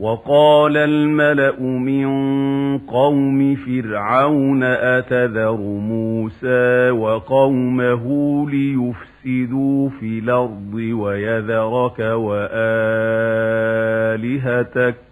وقال الملأ من قوم فرعون أتذر موسى وقومه ليفسدوا في الأرض ويذرك وآلهتك